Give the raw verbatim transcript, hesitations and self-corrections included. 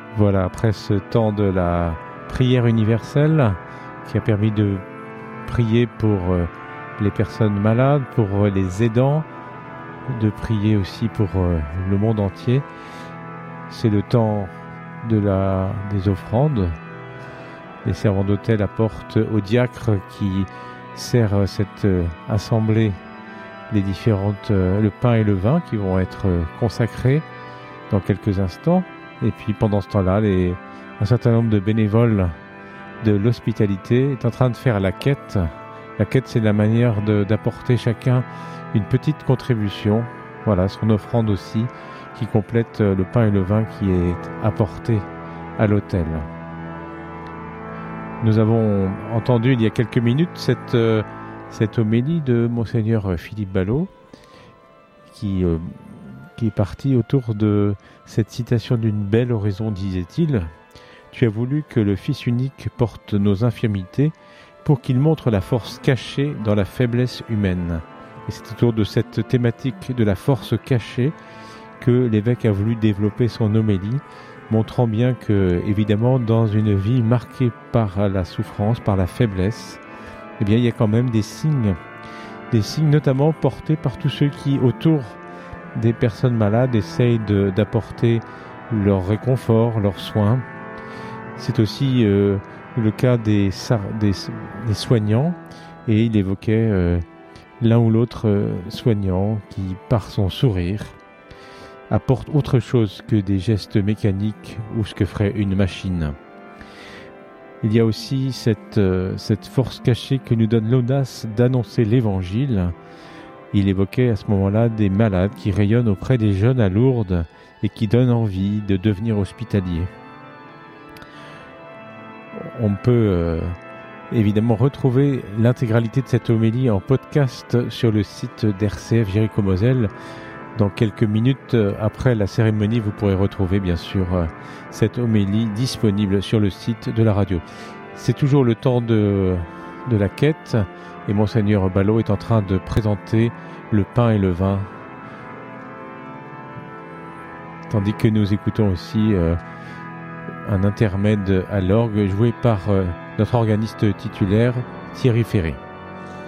Voilà, après ce temps de la prière universelle qui a permis de prier pour euh, les personnes malades, pour euh, les aidants, de prier aussi pour euh, le monde entier. C'est le temps de la, des offrandes. Les servants d'autel apportent au diacre qui sert cette euh, assemblée les différentes, euh, le pain et le vin qui vont être euh, consacrés dans quelques instants. Et puis pendant ce temps-là, les, un certain nombre de bénévoles de l'hospitalité est en train de faire la quête. La quête, c'est la manière de, d'apporter chacun une petite contribution. Voilà, son offrande aussi, qui complète le pain et le vin qui est apporté à l'autel. Nous avons entendu il y a quelques minutes cette, euh, cette homélie de Monseigneur Philippe Ballot, qui, euh, qui est parti autour de cette citation d'une belle oraison, disait-il. Tu as voulu que le Fils unique porte nos infirmités pour qu'il montre la force cachée dans la faiblesse humaine. Et c'est autour de cette thématique de la force cachée que l'évêque a voulu développer son homélie, montrant bien que, évidemment, dans une vie marquée par la souffrance, par la faiblesse, eh bien, il y a quand même des signes, des signes notamment portés par tous ceux qui, autour des personnes malades, essayent de, d'apporter leur réconfort, leurs soins. C'est aussi euh, le cas des, des, des soignants, et il évoquait euh, l'un ou l'autre euh, soignant qui, par son sourire, apporte autre chose que des gestes mécaniques ou ce que ferait une machine. Il y a aussi cette, euh, cette force cachée que nous donne l'audace d'annoncer l'Évangile. Il évoquait à ce moment-là des malades qui rayonnent auprès des jeunes à Lourdes et qui donnent envie de devenir hospitaliers. On peut euh, évidemment retrouver l'intégralité de cette homélie en podcast sur le site d'R C F Jéricho-Moselle. Dans quelques minutes après la cérémonie, vous pourrez retrouver bien sûr cette homélie disponible sur le site de la radio. C'est toujours le temps de, de la quête et Monseigneur Ballot est en train de présenter le pain et le vin. Tandis que nous écoutons aussi euh, un intermède à l'orgue joué par euh, notre organiste titulaire Thierry Ferré.